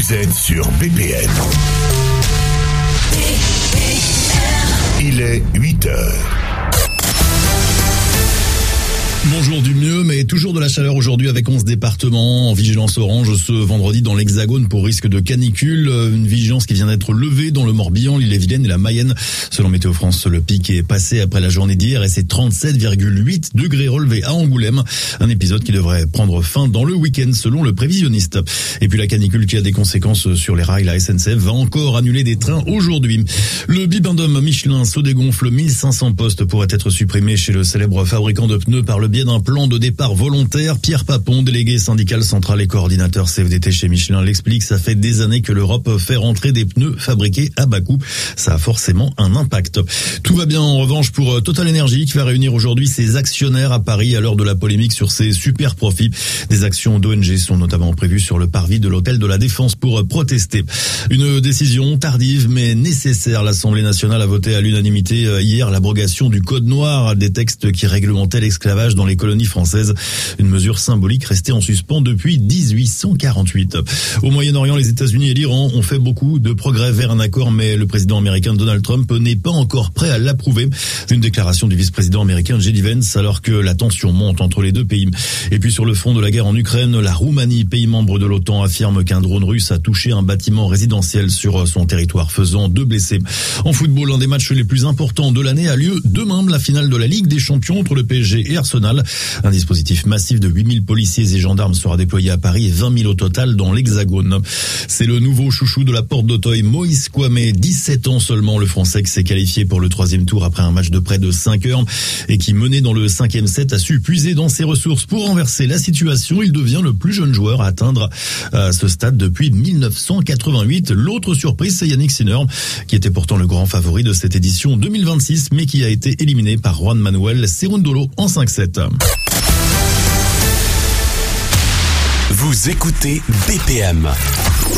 Vous êtes sur BPM. Il est 8h. Bonjour du mieux, mais toujours de la chaleur aujourd'hui avec 11 départements en vigilance orange ce vendredi dans l'Hexagone pour risque de canicule. Une vigilance qui vient d'être levée dans le Morbihan, l'Ille-et-Vilaine et la Mayenne. Selon Météo France, le pic est passé après la journée d'hier et c'est 37,8 degrés relevés à Angoulême. Un épisode qui devrait prendre fin dans le week-end selon le prévisionniste. Et puis la canicule qui a des conséquences sur les rails, la SNCF va encore annuler des trains aujourd'hui. Le bibendum Michelin se dégonfle, 1500 postes pourraient être supprimés chez le célèbre fabricant de pneus par le biais d'un plan de départ volontaire. Pierre Papon, délégué syndical central et coordinateur CFDT chez Michelin, l'explique. Ça fait des années que l'Europe fait rentrer des pneus fabriqués à bas coût. Ça a forcément un impact. Tout va bien en revanche pour Total Energy qui va réunir aujourd'hui ses actionnaires à Paris à l'heure de la polémique sur ses super profits. Des actions d'ONG sont notamment prévues sur le parvis de l'hôtel de la Défense pour protester. Une décision tardive mais nécessaire. L'Assemblée nationale a voté à l'unanimité hier l'abrogation du code noir, des textes qui réglementaient l'esclavage dans les colonies françaises. Une mesure symbolique restée en suspens depuis 1848. Au Moyen-Orient, les États-Unis et l'Iran ont fait beaucoup de progrès vers un accord, mais le président américain Donald Trump n'est pas encore prêt à l'approuver. Une déclaration du vice-président américain J.D. Vance alors que la tension monte entre les deux pays. Et puis sur le front de la guerre en Ukraine, la Roumanie, pays membre de l'OTAN, affirme qu'un drone russe a touché un bâtiment résidentiel sur son territoire, faisant 2 blessés. En football, un des matchs les plus importants de l'année a lieu demain, la finale de la Ligue des Champions entre le PSG et Arsenal. Un dispositif massif de 8000 policiers et gendarmes sera déployé à Paris et 20 000 au total dans l'Hexagone. C'est le nouveau chouchou de la Porte d'Auteuil, Moïse Kouamé, 17 ans seulement. Le Français qui s'est qualifié pour le 3e tour après un match de près de 5 heures et qui, mené dans le 5e set, a su puiser dans ses ressources pour renverser la situation. Il devient le plus jeune joueur à atteindre ce stade depuis 1988. L'autre surprise, c'est Yannick Sinner, qui était pourtant le grand favori de cette édition 2026, mais qui a été éliminé par Juan Manuel Cerundolo en 5-7. Vous écoutez BPM.